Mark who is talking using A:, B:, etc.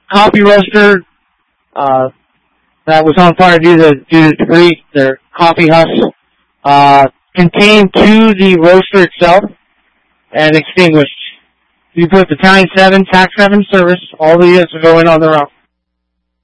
A: coffee roaster that was on fire due to debris. Their coffee husk contained to the roaster itself and extinguished. You put Battalion 7, TAC 7 service. All the units are going on their own.